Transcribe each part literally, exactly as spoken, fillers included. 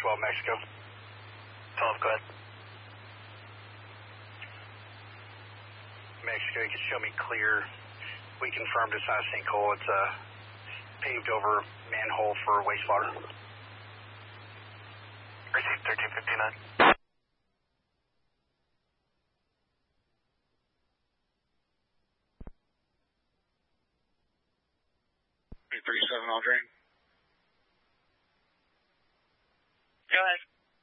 twelve Mexico. twelve, go ahead. Mexico, you can show me clear. We confirmed it's not a sinkhole. It's a paved over manhole for wastewater. Receive thirteen fifty-nine. three thirty-seven, all drain. Go ahead.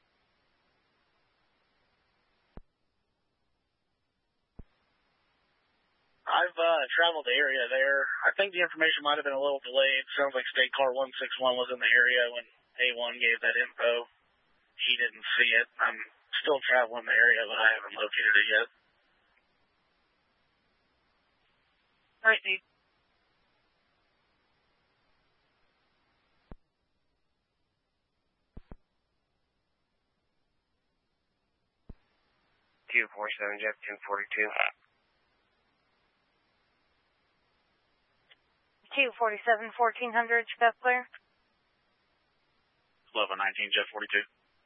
I've uh, traveled the area there. I think the information might have been a little delayed. Sounds like State Car one six one was in the area when A one gave that info. He didn't see it. I'm still traveling the area, but I haven't located it yet. Receive. two forty-seven, Jeff, two forty-two. two forty-seven, fourteen hundred, Jeff clear. eleven nineteen, Jeff forty-two.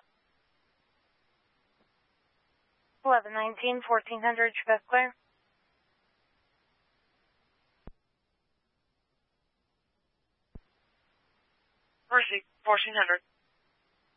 eleven nineteen, fourteen hundred, Jeff clear. Receive, fourteen hundred.